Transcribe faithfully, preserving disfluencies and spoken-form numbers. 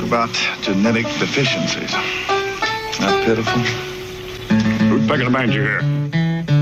about genetic deficiencies. Isn't that pitiful? Who's picking a banjo here?